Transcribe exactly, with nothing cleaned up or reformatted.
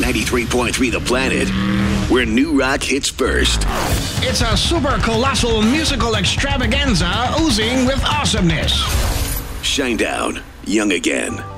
ninety-three point three The Planet, where new rock hits first. It's a super colossal musical extravaganza oozing with awesomeness. Shinedown, Young Again.